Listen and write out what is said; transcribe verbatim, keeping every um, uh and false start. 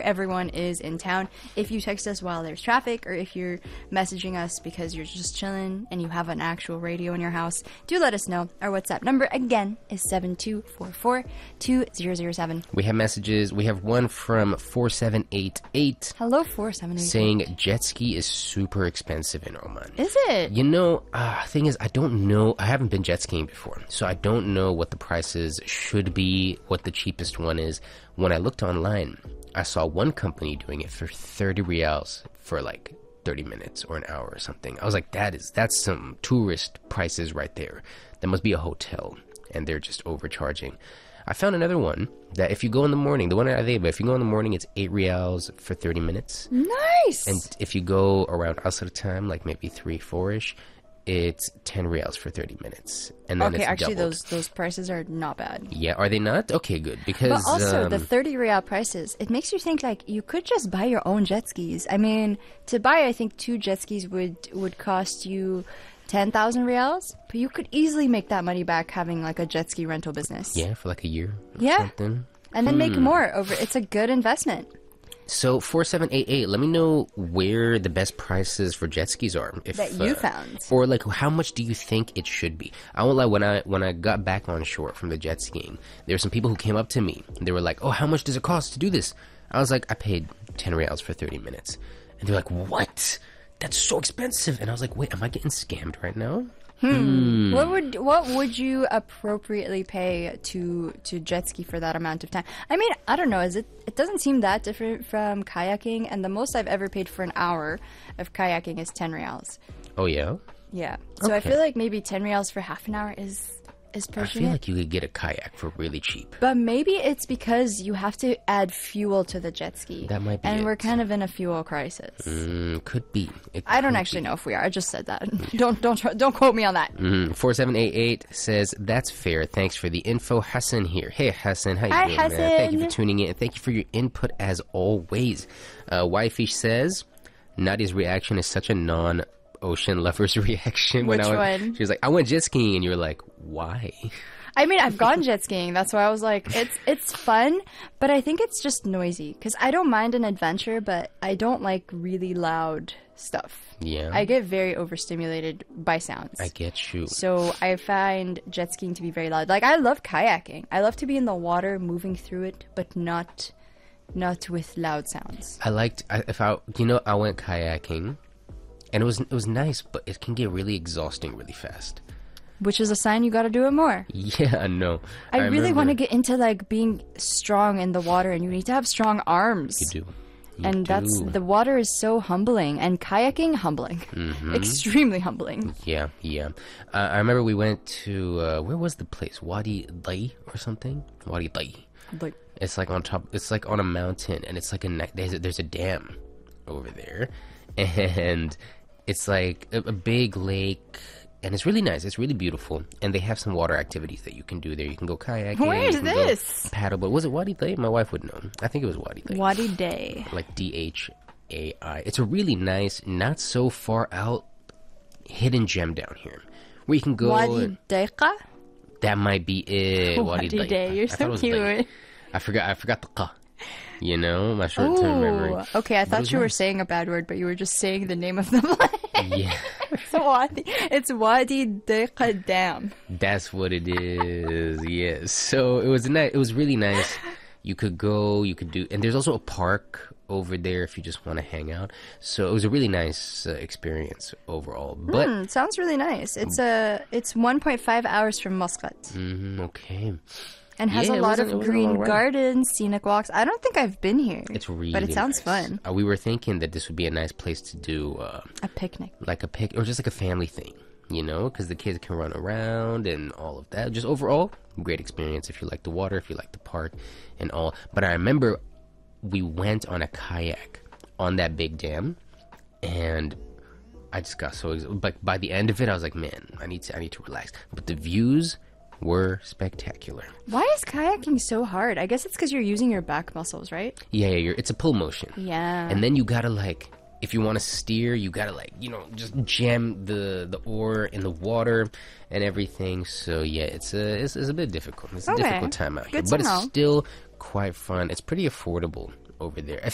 everyone is in town. If you text us while there's traffic, or if you're messaging us because you're just chilling and you have an actual radio in your house, do let us know. Our WhatsApp number, again, is seven two four four, two zero zero seven. We have messages. We have one from four seven eight eight. Hello, four seven eight eight. Saying jet ski is super expensive in Oman. Is it? You know, uh, thing is, I don't know. I haven't been jet skiing before, so I don't know what the prices should be, what the cheapest one is. When I looked online, I saw one company doing it for thirty rials for like thirty minutes or an hour or something. I was like, that is, that's some tourist prices right there. That must be a hotel, and they're just overcharging. I found another one that if you go in the morning, the one at Adeba, if you go in the morning, it's eight rials for thirty minutes. Nice! And if you go around Asr time, like maybe three, four-ish, it's ten rials for thirty minutes. And then okay, it's actually, doubled. those those prices are not bad. Yeah, are they not? Okay, good. Because But also, um, the thirty rial prices, it makes you think, like, you could just buy your own jet skis. I mean, to buy, I think, two jet skis would, would cost you ten thousand rials, but you could easily make that money back having, like, a jet ski rental business. yeah, for like a year or Yeah. something. And then Hmm. make more over. It's a good investment. So four seven eight eight, let me know where the best prices for jet skis are. If, That you uh, found. Or like how much do you think it should be? I won't lie, when I when I got back on shore from the jet skiing, there were some people who came up to me. They were like, oh, how much does it cost to do this? I was like, I paid ten rials for thirty minutes. And they're like, what? That's so expensive. And I was like, wait, am I getting scammed right now? Hmm. What would what would you appropriately pay to to jet ski for that amount of time? I mean, I don't know. Is it? It doesn't seem that different from kayaking, and the most I've ever paid for an hour of kayaking is ten rials. Oh, yeah? Yeah. So I Okay. feel like maybe ten rials for half an hour is is I pushing feel it. like you could get a kayak for really cheap. But maybe it's because you have to add fuel to the jet ski. That might be And it. we're kind of in a fuel crisis. Mm, could be. It I don't could actually be. know if we are. I just said that. don't don't try, don't quote me on that. Mm, four seven eight eight says, that's fair. Thanks for the info. Hassan here. Hey, Hassan. How you Hi, doing, man? Thank you for Hassan. tuning in. And thank you for your input as always. Uh, Yfish says, Nadia's reaction is such a non-ocean lover's reaction. Which I was, one? She was like, I went jet skiing. And you were like, why? I mean, I've gone jet skiing. That's why I was like, it's it's fun, but I think it's just noisy. Because I don't mind an adventure, but I don't like really loud stuff. Yeah. I get very overstimulated by sounds. I get you. So I find jet skiing to be very loud. Like, I love kayaking. I love to be in the water, moving through it, but not not with loud sounds. I liked, I, if I, you know, I went kayaking. And it was it was nice, but it can get really exhausting really fast. Which is a sign you gotta do it more. Yeah, I know. I, really remember- want to get into, like, being strong in the water, and you need to have strong arms. You do. You and that's do. the water is so humbling, and kayaking humbling, Mm-hmm. extremely humbling. Yeah, yeah. Uh, I remember we went to, uh, where was the place? Wadi Lai or something? Wadi Lai. Like, It's like on top, it's like on a mountain, and it's like a, ne- there's a, there's a dam over there. And it's like a, a big lake, and it's really nice. It's really beautiful. And they have some water activities that you can do there. You can go kayaking. Where is you can go this? Paddleboard. Was it Wadi Lai? My wife would know. I think it was Wadi Lai. Wadi Day. Like D H A I. It's a really nice, not so far out, hidden gem down here. Where you can go. Wadi and- Dayqa? that might be it. Wadi Lai. Day, you're I thought so it was Lai. cute. I forgot. I forgot the qa. You know, my short-term memory. Oh, okay. I But it thought was you were nice. saying a bad word, but you were just saying the name of the place. Yeah, It's Wadi. It's Wadi Dayqa Dam. that's what it is. Yes. So it was nice. It was really nice. You could go. You could do, and there's also a park over there if you just want to hang out. So it was a really nice uh, experience overall. But Hmm, sounds really nice. It's a it's one point five hours from Muscat mhm, okay. and has Yeah, a it lot wasn't- it of wasn't a green long ride. gardens, scenic walks. I don't think I've been here. It's really, but it sounds nice. fun. Uh, we were thinking that this would be a nice place to do. Uh, A picnic. like a pic or just like a family thing, you know, because the kids can run around and all of that. Just overall, great experience if you like the water, if you like the park and all. But I remember we went on a kayak on that big dam, and I just got so ex- like by the end of it I was like, man, I need to I need to relax. But the views were spectacular. Why is kayaking so hard? I guess it's because you're using your back muscles, right? Yeah, yeah, you're, it's a pull motion. Yeah. And then you gotta like, if you want to steer, you gotta like, you know, just jam the the oar in the water and everything. So yeah, it's a it's, it's a bit difficult. It's a Okay. difficult time out here, Good to but it's know. still quite fun. It's pretty affordable over there. If